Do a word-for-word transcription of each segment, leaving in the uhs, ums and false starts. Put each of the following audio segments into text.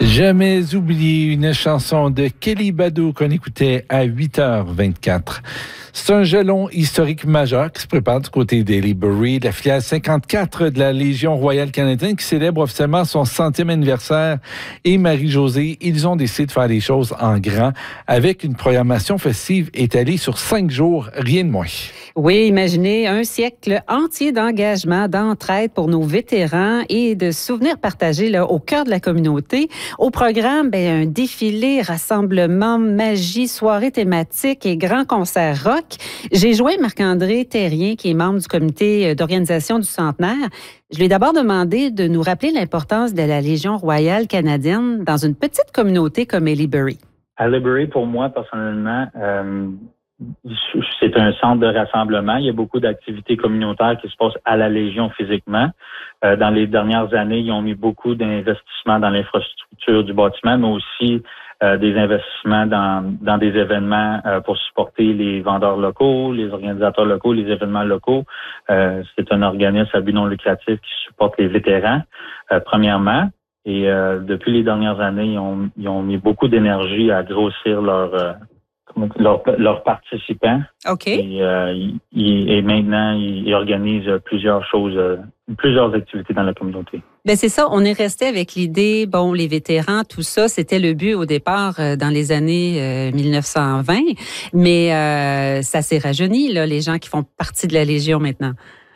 Jamais oublié, une chanson de Kelly Bado qu'on écoutait à huit heures vingt-quatre. C'est un jalon historique majeur qui se prépare du côté d'Haileybury, la filiale cinquante-quatre de la Légion royale canadienne qui célèbre officiellement son centième anniversaire. Et Marie-Josée, ils ont décidé de faire les choses en grand avec une programmation festive étalée sur cinq jours, rien de moins. Oui, imaginez un siècle entier d'engagement, d'entraide pour nos vétérans et de souvenirs partagés là, au cœur de la communauté. Au programme, bien, un défilé, rassemblement, magie, soirée thématique et grand concert rock. J'ai joint Marc-André Thérien, qui est membre du comité d'organisation du centenaire. Je lui ai d'abord demandé de nous rappeler l'importance de la Légion royale canadienne dans une petite communauté comme Haileybury. Haileybury, pour moi, personnellement, euh, c'est un centre de rassemblement. Il y a beaucoup d'activités communautaires qui se passent à la Légion physiquement. Euh, dans les dernières années, ils ont mis beaucoup d'investissements dans l'infrastructure du bâtiment, mais aussi euh, des investissements dans, dans des événements euh, pour supporter les vendeurs locaux, les organisateurs locaux, les événements locaux. Euh, c'est un organisme à but non lucratif qui supporte les vétérans, euh, premièrement. Et euh, depuis les dernières années, ils ont, ils ont mis beaucoup d'énergie à grossir leur... Euh, Leurs leur participants. OK. Et, euh, il, et maintenant, ils il organisent plusieurs choses, euh, plusieurs activités dans la communauté. Bien, c'est ça. On est resté avec l'idée, bon, les vétérans, tout ça, c'était le but au départ euh, dans les années euh, mille neuf cent vingt. Mais euh, ça s'est rajeuni, là, les gens qui font partie de la Légion maintenant.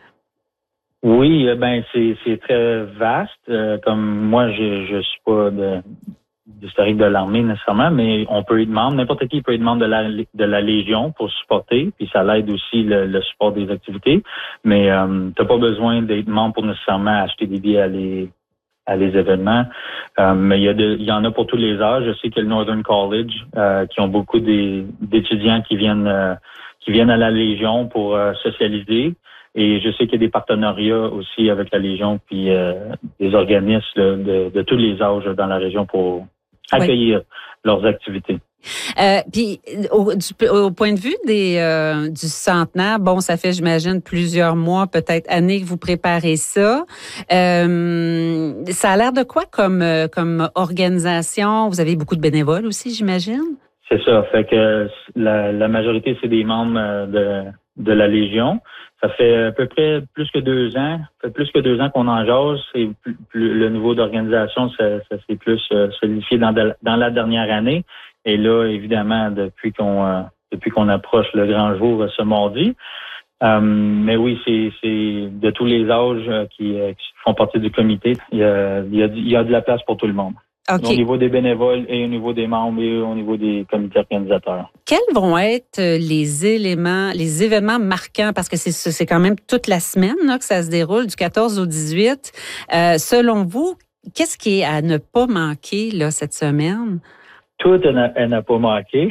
Oui, ben c'est c'est très vaste. Euh, comme moi, je je suis pas de d'historique de l'armée nécessairement, mais on peut être membre, n'importe qui peut être membre de la de la Légion pour supporter, puis ça l'aide aussi le, le support des activités. Mais euh, t'as pas besoin d'être membre pour nécessairement acheter des billets à les à les événements. Euh, mais il y a de, il y en a pour tous les âges. Je sais qu'il y a le Northern College euh, qui ont beaucoup des, d'étudiants qui viennent euh, qui viennent à la Légion pour euh, socialiser. Et je sais qu'il y a des partenariats aussi avec la Légion, puis euh, des organismes là, de, de tous les âges dans la région pour accueillir oui. leurs activités. Euh, puis, au, du, au point de vue des euh, du centenaire, bon, ça fait, j'imagine, plusieurs mois, peut-être années que vous préparez ça. Euh, ça a l'air de quoi comme comme organisation? Vous avez beaucoup de bénévoles aussi, j'imagine? C'est ça. Fait que la, la majorité, c'est des membres de, de la Légion. Ça fait à peu près plus que deux ans. Ça fait plus que deux ans qu'on en jase. C'est plus, plus, le niveau d'organisation, ça, ça s'est plus euh, solidifié dans, de, dans la dernière année. Et là, évidemment, depuis qu'on euh, depuis qu'on approche le grand jour ce mardi. Euh, mais oui, c'est, c'est de tous les âges euh, qui, euh, qui font partie du comité. Il y a, il y a, il y a de la place pour tout le monde. Okay. Au niveau des bénévoles et au niveau des membres et au niveau des comités organisateurs. Quels vont être les éléments, les événements marquants, parce que c'est, c'est quand même toute la semaine là, que ça se déroule, du quatorze au dix-huit. Euh, selon vous, qu'est-ce qui est à ne pas manquer là, cette semaine? Tout, elle n'a, elle n'a pas manqué,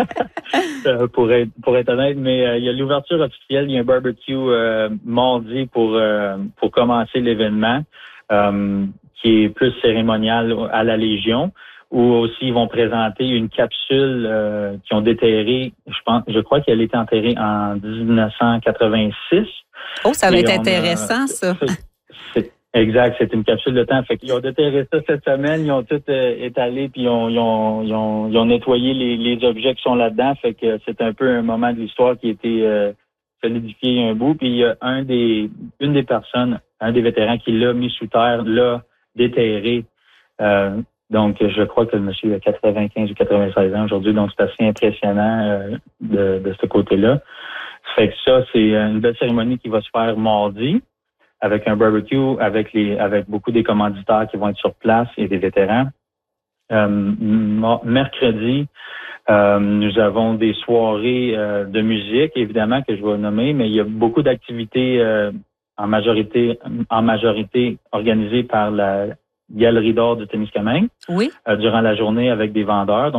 pour être pour être honnête, mais euh, il y a l'ouverture officielle, il y a un barbecue euh, mardi pour euh, pour commencer l'événement. Euh, qui est plus cérémonial à la Légion, où aussi ils vont présenter une capsule euh, qu'ils ont déterrée, je pense, je crois qu'elle a été enterrée en dix-neuf cent quatre-vingt-six. Oh, ça va être intéressant, a, ça. C'est, c'est, exact, c'est une capsule de temps. Fait qu'ils ont déterré ça cette semaine, ils ont tout euh, étalé, puis ils ont, ils ont, ils ont, ils ont nettoyé les, les objets qui sont là-dedans. Fait que c'est un peu un moment de l'histoire qui a été euh, solidifié un bout. Puis il y a un des, une des personnes, un des vétérans qui l'a mis sous terre, là, déterré. Euh, donc, je crois que le monsieur a quatre-vingt-quinze ou quatre-vingt-seize ans aujourd'hui, donc c'est assez impressionnant euh, de, de ce côté-là. Fait que ça, c'est une belle cérémonie qui va se faire mardi avec un barbecue, avec les avec beaucoup des commanditaires qui vont être sur place et des vétérans. Euh, mercredi, euh, nous avons des soirées euh, de musique, évidemment, que je vais nommer, mais il y a beaucoup d'activités euh, en majorité en majorité organisée par la Galerie d'art du Témiscamingue. Oui. Euh, durant la journée avec des vendeurs. Donc,